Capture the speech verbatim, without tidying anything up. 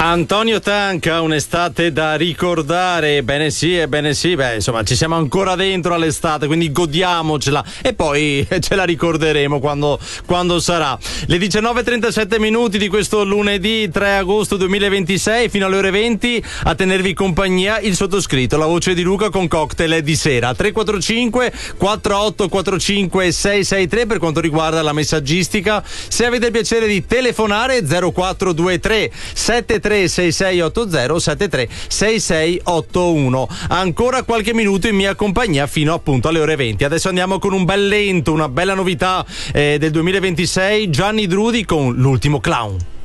Antonio Tanca, un'estate da ricordare. Bene sì, ebbene sì, beh, insomma, ci siamo ancora dentro all'estate, quindi godiamocela e poi ce la ricorderemo quando, quando sarà. Le diciannove e trentasette minuti di questo lunedì tre agosto duemilaventisei, fino alle ore venti, a tenervi compagnia il sottoscritto, la voce di Luca con cocktail di sera. tre quattro cinque quattro otto quattro cinque sei sei tre per quanto riguarda la messaggistica. Se avete il piacere di telefonare, zero quattro due tre sette tre sei sei otto zero sette tre sei sei otto uno. Ancora qualche minuto in mia compagnia fino appunto alle ore venti. Adesso andiamo con un bel lento, una bella novità eh, del duemilaventisei, Gianni Drudi con L'ultimo clown.